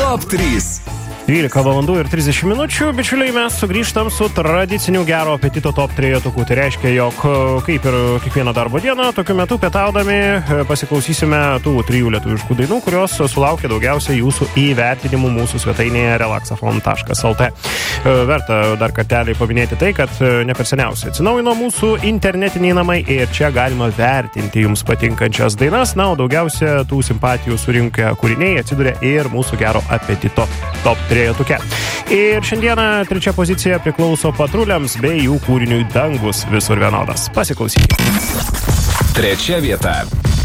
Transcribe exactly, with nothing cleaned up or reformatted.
Top trys. dvylika valandų ir trisdešimt minučių, bičiuliai, mes sugrįžtam su tradiciniu gero apetito top trejetuku. Tai reiškia, jog kaip ir kiekvieną darbo dieną, tokiu metu pietaudami pasiklausysime tų trijų lietuviškų dainų, kurios sulaukia daugiausiai jūsų įvertinimų mūsų svetainėje relaxafon taškas el te. Verta dar kartelį paminėti tai, kad ne per seniausiai atsinaujino mūsų internetiniai namai ir čia galima vertinti jums patinkančias dainas. Na, o daugiausia tų simpatijų surinkę kūriniai atsiduria ir mūsų gero apetito top trejetuke. Ir šiandieną trečia pozicija priklauso Patruliams bei jų kūriniui Dangus visur vienodas. Pasiklausykime. Trečia vieta.